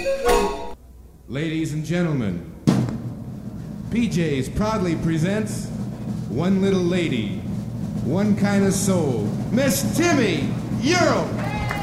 Ladies and gentlemen, PJ's proudly presents One Little Lady, One Kind of Soul, Miss Timmy Euro.